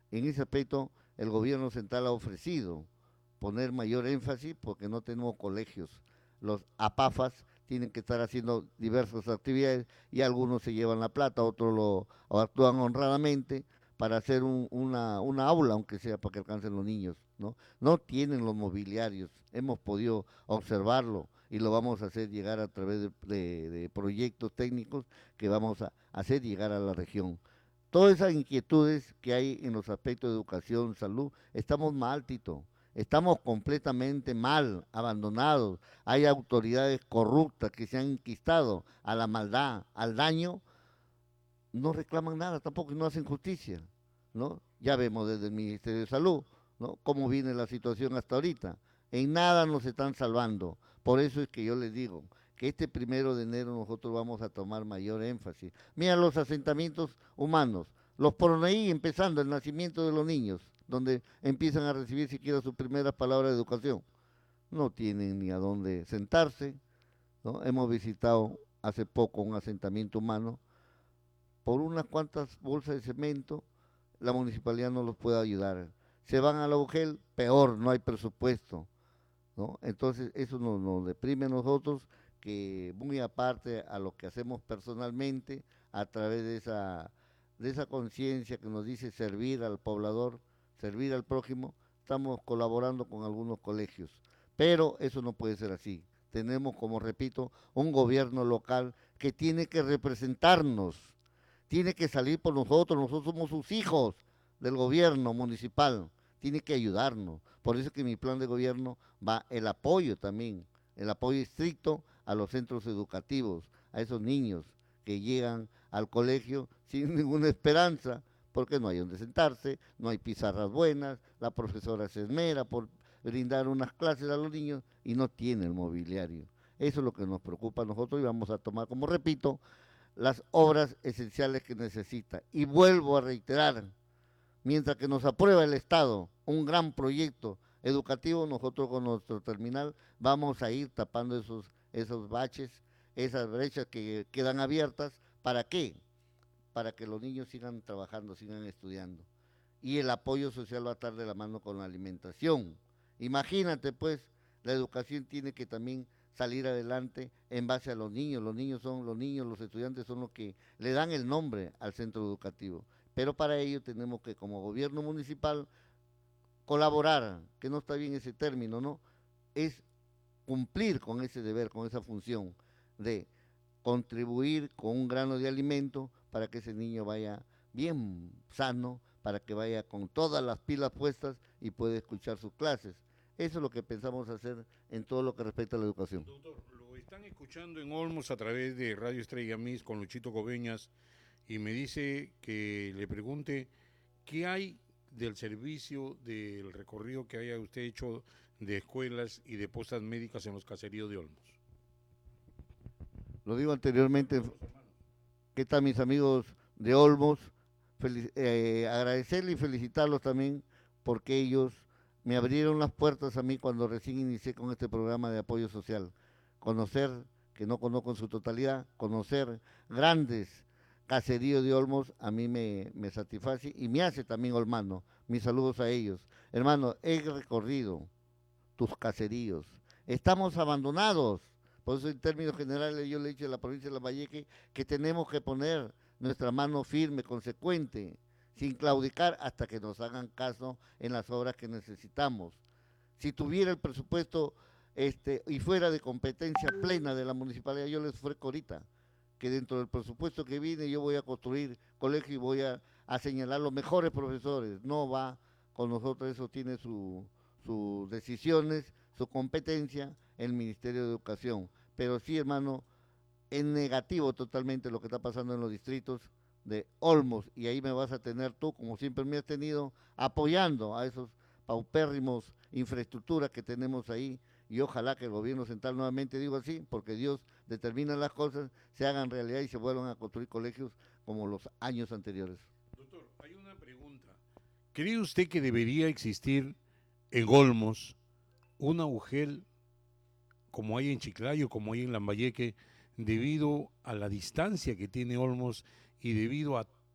En ese aspecto, el gobierno central ha ofrecido poner mayor énfasis porque no tenemos colegios. Los APAFAS tienen que estar haciendo diversas actividades y algunos se llevan la plata, otros lo o actúan honradamente para hacer una aula, aunque sea para que alcancen los niños, ¿no? No tienen los mobiliarios, hemos podido observarlo y lo vamos a hacer llegar a través de proyectos técnicos que vamos a hacer llegar a la región. Todas esas inquietudes que hay en los aspectos de educación, salud, estamos mal, Tito. Estamos completamente mal, abandonados. Hay autoridades corruptas que se han inquistado a la maldad, al daño, no reclaman nada tampoco y no hacen justicia, ¿no? Ya vemos desde el Ministerio de Salud, ¿no? Cómo viene la situación hasta ahorita. En nada nos están salvando. Por eso es que yo les digo que este 1 de enero nosotros vamos a tomar mayor énfasis. Mira los asentamientos humanos, los por ahí empezando el nacimiento de los niños, donde empiezan a recibir siquiera sus primeras palabras de educación. No tienen ni a dónde sentarse, ¿no? Hemos visitado hace poco un asentamiento humano por unas cuantas bolsas de cemento, la municipalidad no los puede ayudar. Se van a la UGEL, peor, no hay presupuesto, ¿no? Entonces eso nos deprime a nosotros, que muy aparte a lo que hacemos personalmente, a través de esa conciencia que nos dice servir al poblador, servir al prójimo, estamos colaborando con algunos colegios. Pero eso no puede ser así. Tenemos, como repito, un gobierno local que tiene que representarnos, tiene que salir por nosotros somos sus hijos del gobierno municipal, tiene que ayudarnos. Por eso es que mi plan de gobierno va el apoyo también, el apoyo estricto a los centros educativos, a esos niños que llegan al colegio sin ninguna esperanza, porque no hay donde sentarse, no hay pizarras buenas, la profesora se esmera por brindar unas clases a los niños y no tiene el mobiliario. Eso es lo que nos preocupa a nosotros y vamos a tomar, como repito, las obras esenciales que necesita. Y vuelvo a reiterar, mientras que nos aprueba el Estado un gran proyecto educativo, nosotros con nuestro terminal vamos a ir tapando esos baches, esas brechas que quedan abiertas. ¿Para qué? Para que los niños sigan trabajando, sigan estudiando. Y el apoyo social va a estar de la mano con la alimentación. Imagínate, pues, la educación tiene que también salir adelante en base a los niños. Los estudiantes son los que le dan el nombre al centro educativo. Pero para ello tenemos que, como gobierno municipal, colaborar, que no está bien ese término, ¿no? Es cumplir con ese deber, con esa función de contribuir con un grano de alimento para que ese niño vaya bien sano, para que vaya con todas las pilas puestas y pueda escuchar sus clases. Eso es lo que pensamos hacer en todo lo que respecta a la educación. Doctor, lo están escuchando en Olmos a través de Radio Estrella Mis con Luchito Coveñas y me dice que le pregunte qué hay del servicio, del recorrido que haya usted hecho de escuelas y de postas médicas en los caseríos de Olmos. Lo digo anteriormente, ¿qué tal mis amigos de Olmos? Agradecerles y felicitarlos también porque ellos me abrieron las puertas a mí cuando recién inicié con este programa de apoyo social. Conocer, que no conozco en su totalidad, conocer grandes caseríos de Olmos a mí me satisface y me hace también olmano. Mis saludos a ellos. Hermano, he recorrido tus caseríos. Estamos abandonados. Por eso en términos generales yo le he dicho a la provincia de Lambayeque que tenemos que poner nuestra mano firme, consecuente, sin claudicar hasta que nos hagan caso en las obras que necesitamos. Si tuviera el presupuesto y fuera de competencia plena de la municipalidad, yo les ofrezco ahorita que dentro del presupuesto que viene yo voy a construir colegio y voy a señalar los mejores profesores. No va con nosotros, eso tiene sus decisiones, su competencia, el Ministerio de Educación. Pero sí, hermano, es negativo totalmente lo que está pasando en los distritos de Olmos y ahí me vas a tener tú, como siempre me has tenido, apoyando a esos paupérrimos infraestructuras que tenemos ahí y ojalá que el gobierno central nuevamente, digo así, porque Dios determina las cosas, se hagan realidad y se vuelvan a construir colegios como los años anteriores. Doctor, hay una pregunta. ¿Cree usted que debería existir en Olmos un agujel como hay en Chiclayo, como hay en Lambayeque, debido a la distancia que tiene Olmos y debido a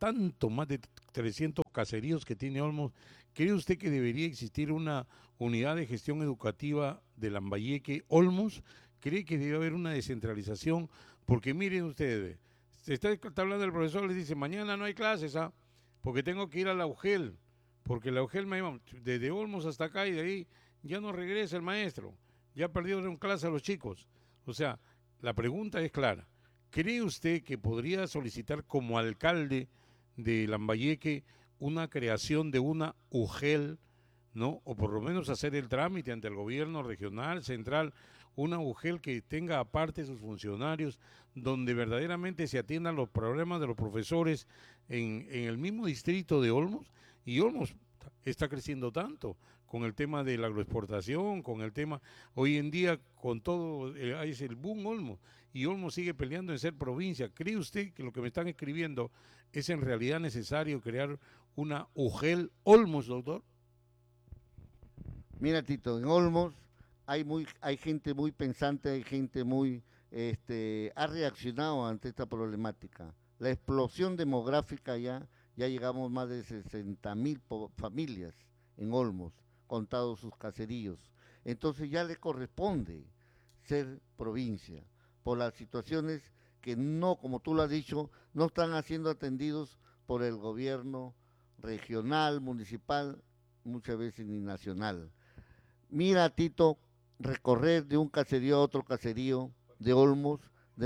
tanto, más de 300 caseríos que tiene Olmos, ¿cree usted que debería existir una unidad de gestión educativa de Lambayeque Olmos? ¿Cree que debe haber una descentralización? Porque miren ustedes, está hablando el profesor, les dice, mañana no hay clases, ¿ah? Porque tengo que ir a la UGEL, porque la UGEL me lleva desde Olmos hasta acá y de ahí ya no regresa el maestro, ya perdieron clase a los chicos. O sea, la pregunta es clara. ¿Cree usted que podría solicitar como alcalde de Lambayeque una creación de una UGEL, ¿no? O por lo menos hacer el trámite ante el gobierno regional, central, una UGEL que tenga aparte sus funcionarios, donde verdaderamente se atiendan los problemas de los profesores en el mismo distrito de Olmos? Y Olmos está creciendo tanto con el tema de la agroexportación, con el tema, hoy en día con todo, es el boom Olmos, y Olmos sigue peleando en ser provincia. ¿Cree usted que lo que me están escribiendo es en realidad necesario crear una UGEL Olmos, doctor? Mira, Tito, en Olmos hay gente muy pensante, hay gente muy, ha reaccionado ante esta problemática. La explosión demográfica ya llegamos más de 60.000 familias en Olmos, contados sus caseríos. Entonces ya le corresponde ser provincia por las situaciones que no, como tú lo has dicho, no están siendo atendidos por el gobierno regional, municipal, muchas veces ni nacional. Mira, Tito, recorrer de un caserío a otro caserío de Olmos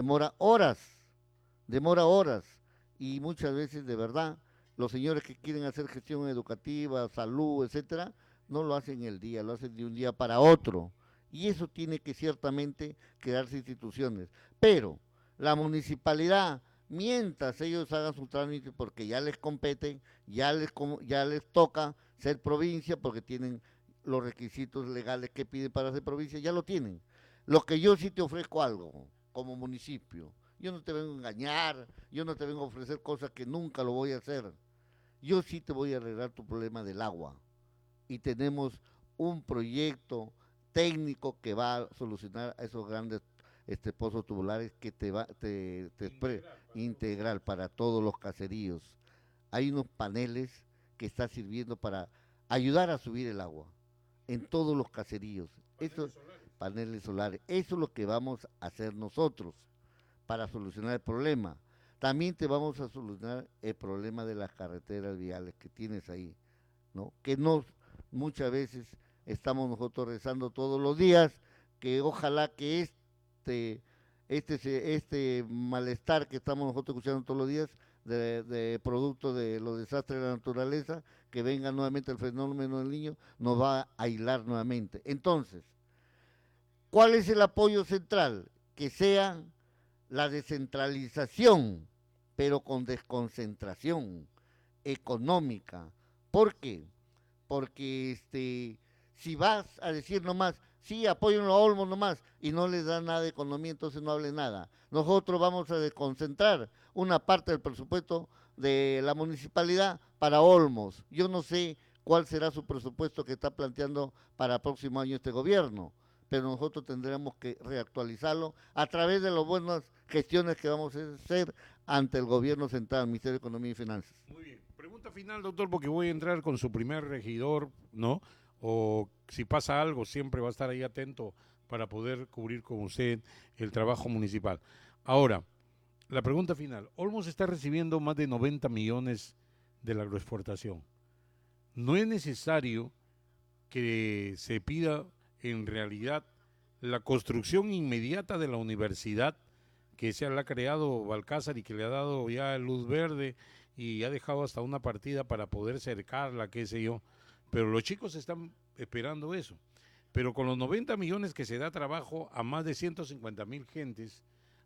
demora horas y muchas veces de verdad los señores que quieren hacer gestión educativa, salud, etcétera, no lo hacen el día, lo hacen de un día para otro. Y eso tiene que ciertamente crearse instituciones. Pero la municipalidad, mientras ellos hagan su trámite, porque ya les competen, ya les toca ser provincia, porque tienen los requisitos legales que piden para ser provincia, ya lo tienen. Lo que yo sí te ofrezco algo, como municipio, yo no te vengo a engañar, yo no te vengo a ofrecer cosas que nunca lo voy a hacer. Yo sí te voy a arreglar tu problema del agua. Y tenemos un proyecto técnico que va a solucionar esos grandes pozos tubulares que integral para todos los caseríos. Hay unos paneles que están sirviendo para ayudar a subir el agua en todos los caseríos. Paneles solares. Eso es lo que vamos a hacer nosotros para solucionar el problema. También te vamos a solucionar el problema de las carreteras viales que tienes ahí, ¿no? Que no, muchas veces estamos nosotros rezando todos los días, que ojalá que este malestar que estamos nosotros escuchando todos los días, de producto de los desastres de la naturaleza, que venga nuevamente el fenómeno del Niño, nos va a aislar nuevamente. Entonces, ¿cuál es el apoyo central? Que sea la descentralización, pero con desconcentración económica. ¿Por qué? Porque si vas a decir nomás, sí, apóyenlo a Olmos nomás, y no les da nada de economía, entonces no hable nada. Nosotros vamos a desconcentrar una parte del presupuesto de la municipalidad para Olmos. Yo no sé cuál será su presupuesto que está planteando para el próximo año este gobierno, pero nosotros tendremos que reactualizarlo a través de las buenas gestiones que vamos a hacer ante el gobierno central, el Ministerio de Economía y Finanzas. Muy bien. Pregunta final, doctor, porque voy a entrar con su primer regidor, ¿no? O si pasa algo, siempre va a estar ahí atento para poder cubrir con usted el trabajo municipal. Ahora, la pregunta final. Olmos está recibiendo más de 90 millones de la agroexportación. ¿No es necesario que se pida en realidad la construcción inmediata de la universidad que se la ha creado Balcázar y que le ha dado ya luz verde y ha dejado hasta una partida para poder cercarla, qué sé yo? Pero los chicos están esperando eso. Pero con los 90 millones que se da trabajo a más de 150.000 gentes,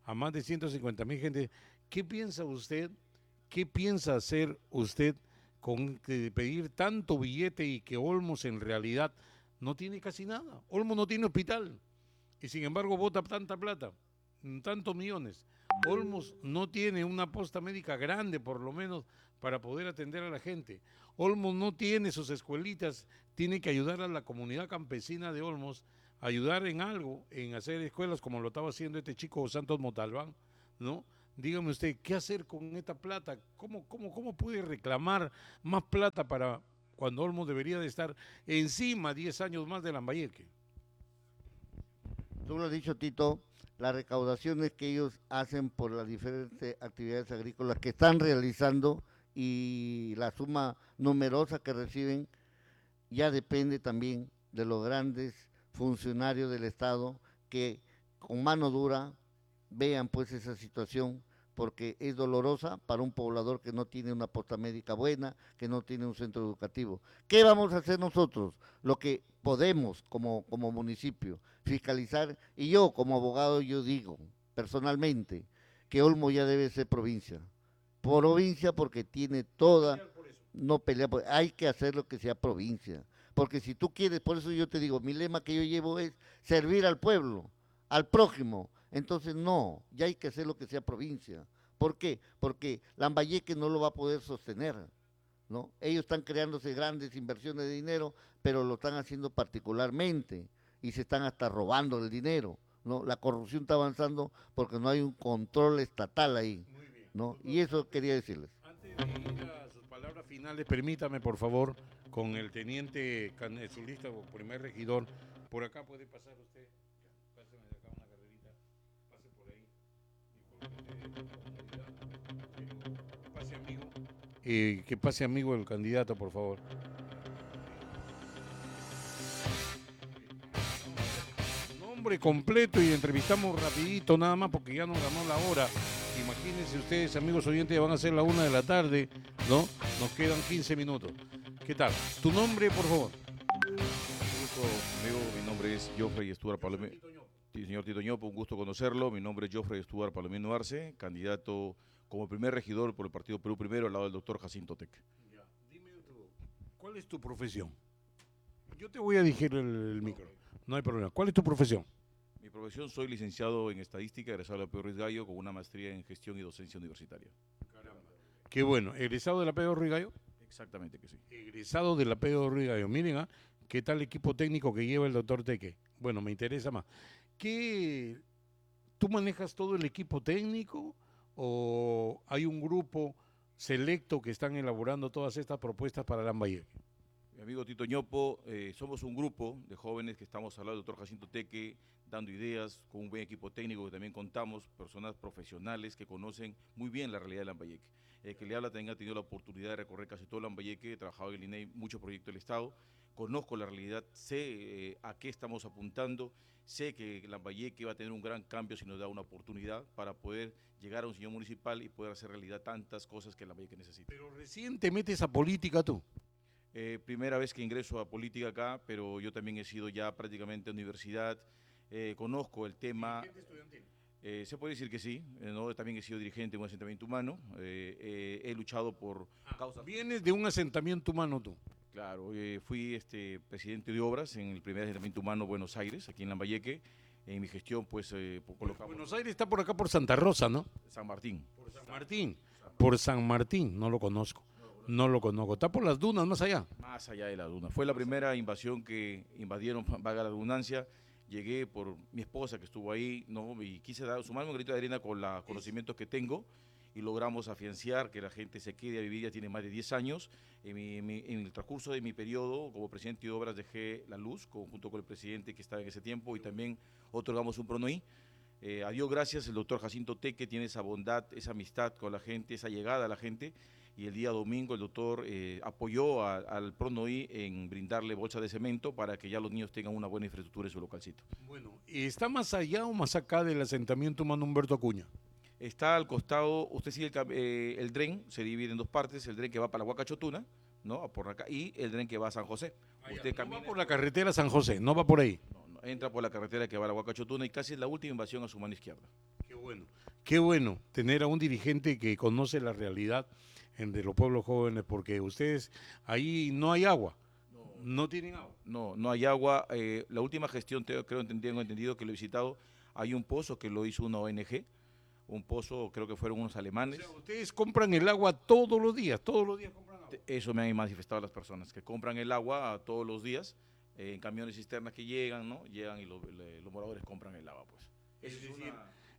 ¿qué piensa usted? ¿Qué piensa hacer usted con pedir tanto billete y que Olmos en realidad no tiene casi nada? Olmos no tiene hospital y sin embargo bota tanta plata, tantos millones. Olmos no tiene una posta médica grande, por lo menos, para poder atender a la gente. Olmos no tiene sus escuelitas, tiene que ayudar a la comunidad campesina de Olmos, ayudar en algo, en hacer escuelas como lo estaba haciendo este chico Santos Montalbán, ¿no? dígame usted, ¿qué hacer con esta plata? ¿Cómo puede reclamar más plata para cuando Olmos debería de estar encima 10 años más de Lambayeque? Tú lo has dicho, Tito, las recaudaciones que ellos hacen por las diferentes actividades agrícolas que están realizando y la suma numerosa que reciben ya depende también de los grandes funcionarios del Estado que con mano dura vean pues esa situación porque es dolorosa para un poblador que no tiene una posta médica buena, que no tiene un centro educativo. ¿Qué vamos a hacer nosotros? Lo que podemos como municipio, fiscalizar, y yo como abogado yo digo personalmente que Olmo ya debe ser provincia porque tiene toda, no pelea, hay que hacer lo que sea provincia, porque si tú quieres, por eso yo te digo, mi lema que yo llevo es servir al pueblo, al prójimo, entonces no, ya hay que hacer lo que sea provincia. ¿Por qué? Porque Lambayeque no lo va a poder sostener, ¿no? Ellos están creándose grandes inversiones de dinero, pero lo están haciendo particularmente y se están hasta robando el dinero, ¿no? La corrupción está avanzando porque no hay un control estatal ahí, Muy bien. ¿no? Doctor, Y eso quería decirles. antes de ir a sus palabras finales, permítame, por favor, con el teniente canezulista o primer regidor, por acá puede pasar usted. Ya, páseme de acá una carrerita, pase por ahí. Pase amigo. Que pase amigo el candidato, por favor. Nombre completo y entrevistamos rapidito nada más porque ya nos ganó la hora. Imagínense ustedes, amigos oyentes, van a ser la 1 de la tarde, ¿no? Nos quedan 15 minutos. ¿Qué tal? Tu nombre, por favor. Un gusto, amigo. Mi nombre es Joffrey Stuart Palomino. Sí, señor Tito Ñopo, un gusto conocerlo. Mi nombre es Joffrey Stuart Palomino Arce, candidato como primer regidor por el Partido Perú Primero al lado del doctor Jacinto Tec. Ya, dime ¿cuál es tu profesión? Yo te voy a dirigir el micro. No hay problema. ¿Cuál es tu profesión? Mi profesión, soy licenciado en estadística, egresado de la Pedro Ruiz Gallo, con una maestría en gestión y docencia universitaria. Caramba. Qué bueno. ¿Egresado de la Pedro Ruiz Gallo? Exactamente que sí. Egresado de la Pedro Ruiz Gallo. Miren, ¿qué tal equipo técnico que lleva el doctor Teque? Bueno, me interesa más. ¿Tú manejas todo el equipo técnico o hay un grupo selecto que están elaborando todas estas propuestas para Lambayeque? Mi amigo Tito Ñopo, somos un grupo de jóvenes que estamos al lado del doctor Jacinto Teque, dando ideas, con un buen equipo técnico que también contamos, personas profesionales que conocen muy bien la realidad de Lambayeque. Que le habla también ha tenido la oportunidad de recorrer casi todo Lambayeque, he trabajado en el INEI, muchos proyectos del Estado, conozco la realidad, sé a qué estamos apuntando, sé que Lambayeque va a tener un gran cambio si nos da una oportunidad para poder llegar a un señor municipal y poder hacer realidad tantas cosas que Lambayeque necesita. Pero recién te metes a política tú. Primera vez que ingreso a política acá, pero yo también he sido ya prácticamente universidad, conozco el tema. Se puede decir que sí, ¿no? También he sido dirigente de un asentamiento humano, he luchado por causas. Vienes de un asentamiento humano tú. Claro, fui presidente de obras en el primer asentamiento humano Buenos Aires, aquí en Lambayeque. En mi gestión, pues, colocamos Buenos Aires está por acá por Santa Rosa, ¿no? San Martín. Por San Martín. Por San Martín, no lo conozco. No lo conozco. Está por las dunas, más allá. Más allá de la duna. Fue la primera invasión que invadieron, valga la redundancia. Llegué por mi esposa que estuvo ahí, ¿no? Y quise sumarme un granito de arena con los conocimientos que tengo y logramos afianzar que la gente se quede a vivir, ya tiene más de 10 años. En el transcurso de mi periodo como presidente de obras dejé la luz junto con el presidente que estaba en ese tiempo y también otorgamos un PRONOI. A Dios gracias, el doctor Jacinto Teque tiene esa bondad, esa amistad con la gente, esa llegada a la gente. Y el día domingo el doctor apoyó al PRONOI en brindarle bolsa de cemento para que ya los niños tengan una buena infraestructura en su localcito. Bueno, ¿está más allá o más acá del asentamiento humano Humberto Acuña? Está al costado, usted sigue el tren, se divide en dos partes, el tren que va para la Huacachotuna, ¿no? Por acá, y el tren que va a San José. Usted camina, no va por la carretera San José, no va por ahí. No, entra por la carretera que va a la Huacachotuna y casi es la última invasión a su mano izquierda. Qué bueno tener a un dirigente que conoce la realidad de los pueblos jóvenes, porque ustedes ahí no hay agua, no tienen agua. No hay agua. La última gestión, tengo entendido que lo he visitado, hay un pozo que lo hizo una ONG, un pozo, creo que fueron unos alemanes. O sea, ustedes compran el agua todos los días compran agua. Eso me han manifestado las personas, que compran el agua todos los días, en camiones cisternas que llegan, ¿no? Llegan y los moradores compran el agua, pues.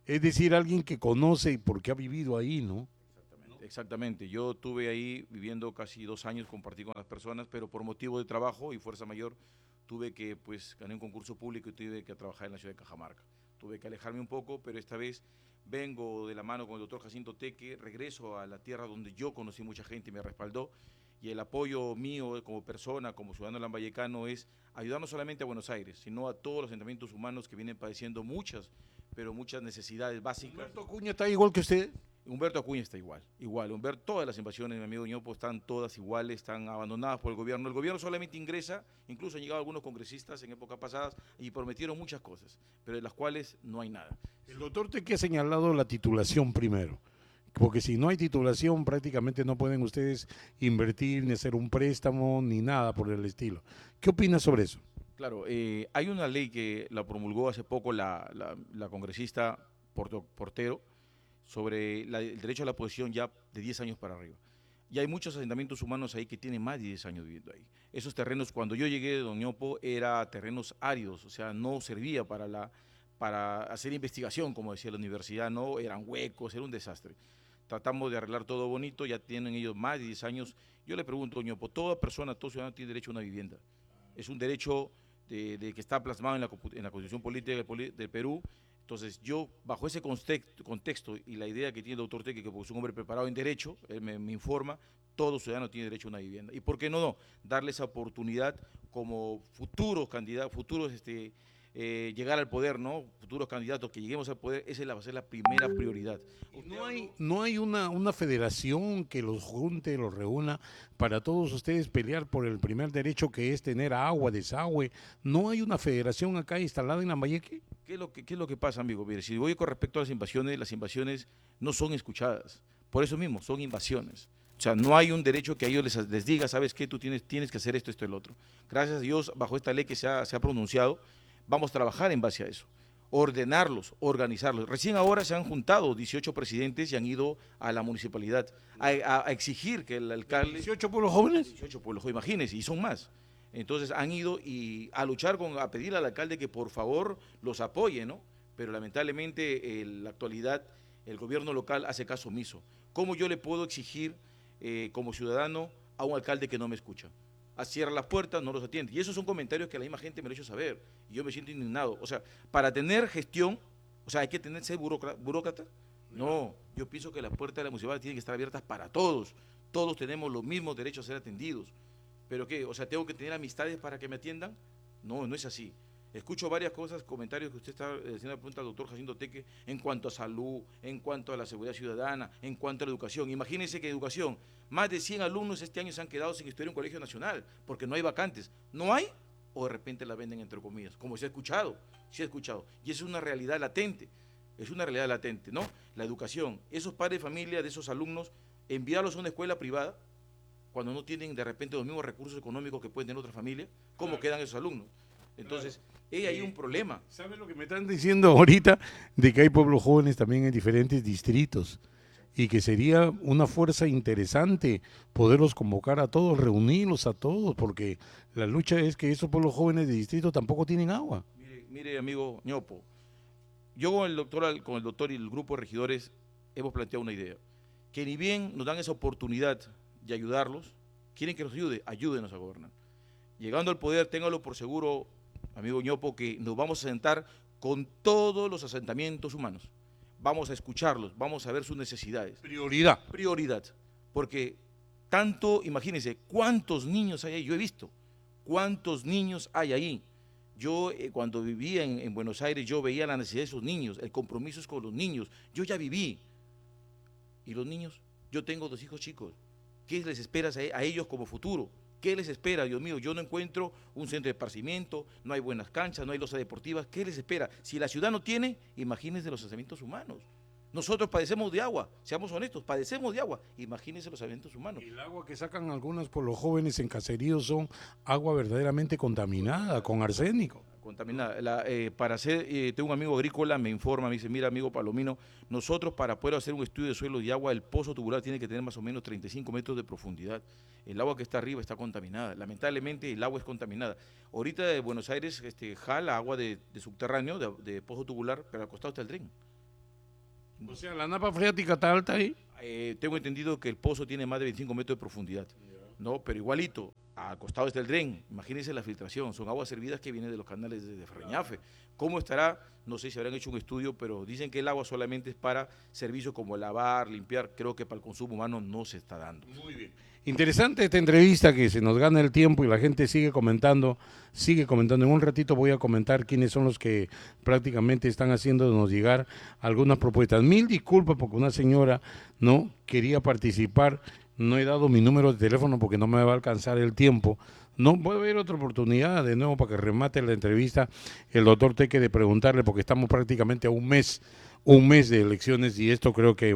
Es decir, alguien que conoce porque ha vivido ahí, ¿no? Exactamente. Yo estuve ahí viviendo casi 2 años, compartí con las personas, pero por motivo de trabajo y fuerza mayor tuve que, pues, gané un concurso público y tuve que trabajar en la ciudad de Cajamarca. Tuve que alejarme un poco, pero esta vez vengo de la mano con el doctor Jacinto Teque, regreso a la tierra donde yo conocí mucha gente y me respaldó, y el apoyo mío como persona, como ciudadano lambayecano, es ayudar no solamente a Buenos Aires, sino a todos los asentamientos humanos que vienen padeciendo muchas, pero muchas necesidades básicas. ¿Humberto Acuña está igual que usted? Humberto Acuña está igual. Humberto, todas las invasiones, mi amigo Ñopo, están todas iguales, están abandonadas por el gobierno. El gobierno solamente ingresa, incluso han llegado algunos congresistas en épocas pasadas y prometieron muchas cosas, pero de las cuales no hay nada. El doctor Teque ha señalado la titulación primero, porque si no hay titulación prácticamente no pueden ustedes invertir, ni hacer un préstamo, ni nada por el estilo. ¿Qué opinas sobre eso? Claro, hay una ley que la promulgó hace poco la congresista Portero, sobre el derecho a la posesión ya de 10 años para arriba. Y hay muchos asentamientos humanos ahí que tienen más de 10 años viviendo ahí. Esos terrenos, cuando yo llegué de Don Ñopo, eran terrenos áridos, o sea, no servía para hacer investigación, como decía la universidad, no, eran huecos, era un desastre. Tratamos de arreglar todo bonito, ya tienen ellos más de 10 años. Yo le pregunto, Ñopo, toda persona, todo ciudadano tiene derecho a una vivienda. Es un derecho de que está plasmado en la Constitución Política del Perú. Entonces yo, bajo ese contexto y la idea que tiene el doctor Teque, que es un hombre preparado en derecho, él me informa, todo ciudadano tiene derecho a una vivienda. ¿Y por qué no? Darle esa oportunidad como futuros candidatos, llegar al poder, ¿no? Futuros candidatos que lleguemos al poder, esa va a ser la primera prioridad. No hay una federación que los junte, los reúna para todos ustedes pelear por el primer derecho, que es tener agua, desagüe. ¿No hay una federación acá instalada en Lambayeque? ¿Qué es lo que pasa, amigo? Mire, si voy con respecto a las invasiones no son escuchadas. Por eso mismo, son invasiones. O sea, no hay un derecho que a ellos les diga, ¿sabes qué? Tú tienes que hacer esto, esto y el otro. Gracias a Dios, bajo esta ley que se ha pronunciado, vamos a trabajar en base a eso. Ordenarlos, organizarlos. Recién ahora se han juntado 18 presidentes y han ido a la municipalidad a exigir que el alcalde... ¿18 pueblos jóvenes? 18 pueblos jóvenes, imagínense, y son más. Entonces han ido a luchar, a pedirle al alcalde que por favor los apoye, ¿no? Pero lamentablemente en la actualidad el gobierno local hace caso omiso. ¿Cómo yo le puedo exigir como ciudadano a un alcalde que no me escucha? Cierra las puertas, no los atiende. Y esos son comentarios que la misma gente me lo ha hecho saber. Y yo me siento indignado. O sea, para tener gestión, o sea, hay que ser burócrata. No, yo pienso que las puertas de la municipalidad tienen que estar abiertas para todos. Todos tenemos los mismos derechos a ser atendidos. ¿Pero qué? O sea, ¿tengo que tener amistades para que me atiendan? No, no es así. Escucho varias cosas, comentarios que usted está haciendo la pregunta al doctor Jacinto Teque en cuanto a salud, en cuanto a la seguridad ciudadana, en cuanto a la educación. Imagínense que educación, más de 100 alumnos este año se han quedado sin estudiar en un colegio nacional porque no hay vacantes. ¿No hay? O de repente la venden entre comillas, como se ha escuchado, Y es una realidad latente, ¿no? La educación, esos padres de familia de esos alumnos, enviarlos a una escuela privada, cuando no tienen de repente los mismos recursos económicos que pueden tener otra familia, ¿cómo quedan esos alumnos? Entonces, hay ahí un problema. ¿Sabes lo que me están diciendo ahorita? De que hay pueblos jóvenes también en diferentes distritos y que sería una fuerza interesante poderlos convocar a todos, reunirlos a todos, porque la lucha es que esos pueblos jóvenes de distrito tampoco tienen agua. Mire amigo Ñopo, yo con el doctor y el grupo de regidores hemos planteado una idea, que ni bien nos dan esa oportunidad de ayudarlos, quieren que nos ayúdenos a gobernar. Llegando al poder, téngalo por seguro, amigo Ñopo, que nos vamos a sentar con todos los asentamientos humanos. Vamos a escucharlos, vamos a ver sus necesidades. Prioridad. Porque tanto, imagínense, ¿cuántos niños hay ahí? Yo he visto, ¿cuántos niños hay ahí? Yo cuando vivía en Buenos Aires, yo veía la necesidad de esos niños, el compromiso es con los niños. Yo ya viví. ¿Y los niños? Yo tengo 2 hijos chicos. ¿Qué les espera a ellos como futuro? ¿Qué les espera, Dios mío? Yo no encuentro un centro de esparcimiento, no hay buenas canchas, no hay losas deportivas. ¿Qué les espera? Si la ciudad no tiene, imagínense los asentamientos humanos. Nosotros padecemos de agua, seamos honestos, padecemos de agua. Imagínense los asentamientos humanos. El agua que sacan algunos por los jóvenes en caseríos son agua verdaderamente contaminada, con arsénico. Contaminada. Tengo un amigo agrícola, me informa, me dice, mira amigo Palomino, nosotros para poder hacer un estudio de suelo y agua, el pozo tubular tiene que tener más o menos 35 metros de profundidad. El agua que está arriba está contaminada, lamentablemente el agua es contaminada. Ahorita de Buenos Aires jala agua de subterráneo, de pozo tubular, pero al costado está el tren. O sea, la napa freática está alta ahí. Tengo entendido que el pozo tiene más de 25 metros de profundidad, ¿no? Pero igualito, al costado está el dren, imagínense la filtración, son aguas servidas que vienen de los canales de Ferreñafe. ¿Cómo estará? No sé si habrán hecho un estudio, pero dicen que el agua solamente es para servicios como lavar, limpiar, creo que para el consumo humano no se está dando. Muy bien. Interesante esta entrevista, que se nos gana el tiempo y la gente sigue comentando. En un ratito voy a comentar quiénes son los que prácticamente están haciéndonos llegar algunas propuestas. Mil disculpas porque una señora no quería participar, no he dado mi número de teléfono porque no me va a alcanzar el tiempo. No, voy a ver otra oportunidad de nuevo para que remate la entrevista el doctor Teque, de preguntarle, porque estamos prácticamente a un mes de elecciones, y esto creo que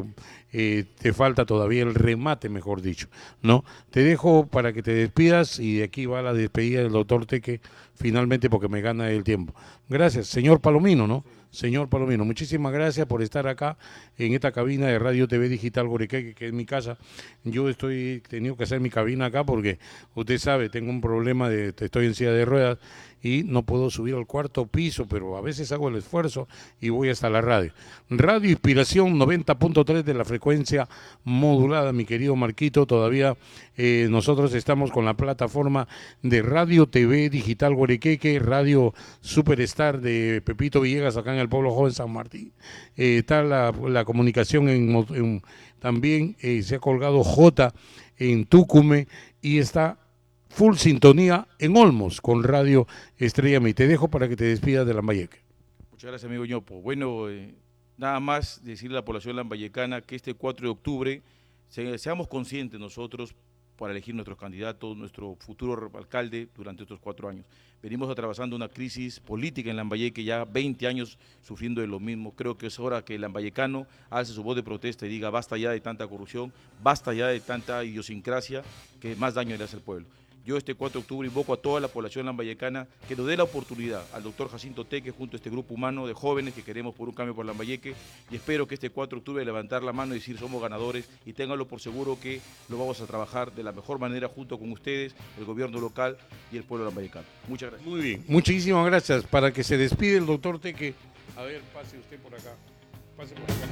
te falta todavía el remate, mejor dicho, ¿no? Te dejo para que te despidas, y de aquí va la despedida del doctor Teque finalmente, porque me gana el tiempo. Gracias, señor Palomino, ¿no? Señor Palomino, muchísimas gracias por estar acá en esta cabina de Radio TV Digital Guarequeque, que es mi casa. Yo estoy tenido que hacer mi cabina acá porque usted sabe, tengo un problema estoy en silla de ruedas y no puedo subir al cuarto piso, pero a veces hago el esfuerzo y voy hasta la radio. Radio Inspiración 90.3 de la frecuencia modulada, mi querido Marquito. Todavía nosotros estamos con la plataforma de Radio TV Digital Guarequeque, Radio Superstar de Pepito Villegas acá en el Pueblo Joven San Martín. Está la comunicación también se ha colgado J en Tucume, y está full sintonía en Olmos con Radio Estrella Mi. Te dejo para que te despidas de Lambayeque. Muchas gracias, amigo Ñopo. Bueno, nada más decirle a la población lambayecana que este 4 de octubre seamos conscientes nosotros para elegir nuestros candidatos, nuestro futuro alcalde durante estos 4 años. Venimos atravesando una crisis política en Lambayeque, ya 20 años sufriendo de lo mismo. Creo que es hora que el lambayecano alce su voz de protesta y diga basta ya de tanta corrupción, basta ya de tanta idiosincrasia que más daño le hace al pueblo. Yo este 4 de octubre invoco a toda la población lambayecana que nos dé la oportunidad al doctor Jacinto Teque junto a este grupo humano de jóvenes que queremos por un cambio por Lambayeque, y espero que este 4 de octubre levantar la mano y decir somos ganadores, y ténganlo por seguro que lo vamos a trabajar de la mejor manera junto con ustedes, el gobierno local y el pueblo lambayecano. Muchas gracias. Muy bien, muchísimas gracias. Para que se despide el doctor Teque, a ver, pase usted por acá, pase por acá.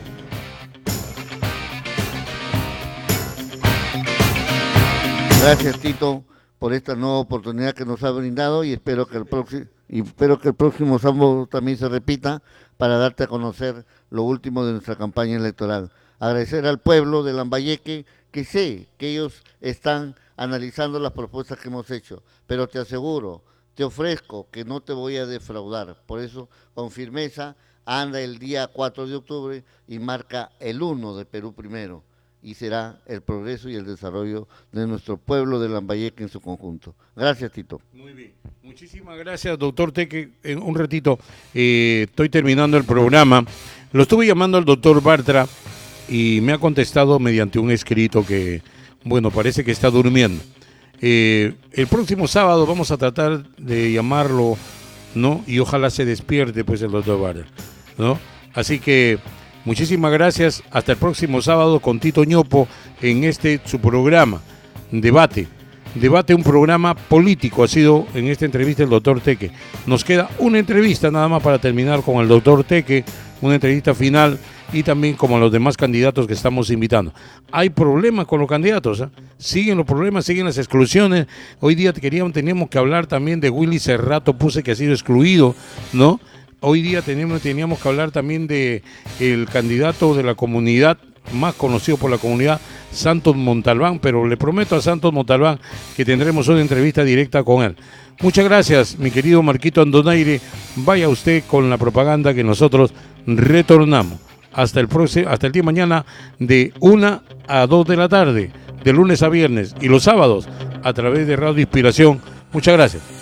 Gracias, Tito, por esta nueva oportunidad que nos ha brindado, y espero que el próximo sábado también se repita para darte a conocer lo último de nuestra campaña electoral. Agradecer al pueblo de Lambayeque, que sé que ellos están analizando las propuestas que hemos hecho, pero te aseguro, te ofrezco que no te voy a defraudar. Por eso, con firmeza, anda el día 4 de octubre y marca el 1 de Perú primero, y será el progreso y el desarrollo de nuestro pueblo de Lambayeque en su conjunto. Gracias, Tito. Muy bien. Muchísimas gracias, doctor Teque. En un ratito estoy terminando el programa. Lo estuve llamando al doctor Bartra y me ha contestado mediante un escrito que, bueno, parece que está durmiendo. El próximo sábado vamos a tratar de llamarlo, ¿no? Y ojalá se despierte, pues, el doctor Bartra, ¿no? Así que muchísimas gracias. Hasta el próximo sábado con Tito Ñopo en su programa Debate, un programa político. Ha sido en esta entrevista el doctor Teque. Nos queda una entrevista nada más para terminar con el doctor Teque, una entrevista final, y también como los demás candidatos que estamos invitando. Hay problemas con los candidatos, ¿eh? Siguen los problemas, siguen las exclusiones. Hoy día teníamos que hablar también de Willy Cerrato, puse que ha sido excluido, ¿no? Hoy día teníamos que hablar también de el candidato de la comunidad, más conocido por la comunidad, Santos Montalbán, pero le prometo a Santos Montalbán que tendremos una entrevista directa con él. Muchas gracias, mi querido Marquito Andonaire. Vaya usted con la propaganda, que nosotros retornamos. Hasta el día de mañana de 1 a 2 de la tarde, de lunes a viernes, y los sábados a través de Radio Inspiración. Muchas gracias.